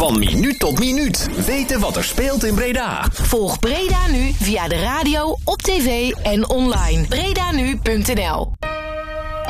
Van minuut tot minuut. Weten wat er speelt in Breda. Volg Breda Nu via de radio, op tv en online. BredaNu.nl